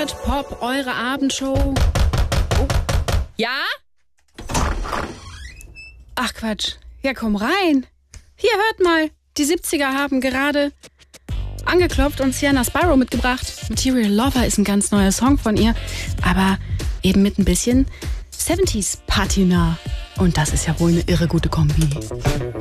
Deutschpop, eure Abendshow. Oh. Ja? Ach Quatsch. Ja, komm rein. Hier, hört mal. Die 70er haben gerade angeklopft und Sienna Sparrow mitgebracht. Material Lover ist ein ganz neuer Song von ihr, aber eben mit ein bisschen 70s Patina. Und das ist ja wohl eine irre gute Kombi.